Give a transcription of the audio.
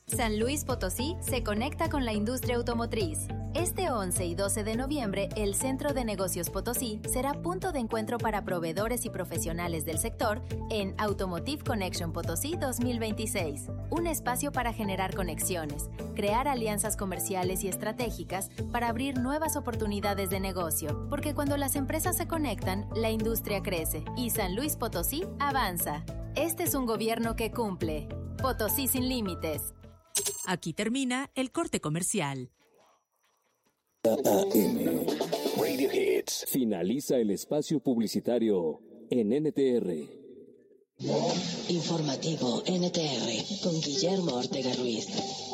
San Luis Potosí se conecta con la industria automotriz. Este 11 y 12 de noviembre, el Centro de Negocios Potosí será punto de encuentro para proveedores y profesionales del sector en Automotive Connection Potosí 2026. Un espacio para generar conexiones, crear alianzas comerciales y estratégicas para abrir nuevas oportunidades de negocio, porque cuando las empresas se conectan, la industria crece y San Luis Potosí avanza. Este es un gobierno que cumple. Potosí sin límites. Aquí termina el corte comercial. AM Radio Hits. Finaliza el espacio publicitario en NTR. Informativo NTR con Guillermo Ortega Ruiz.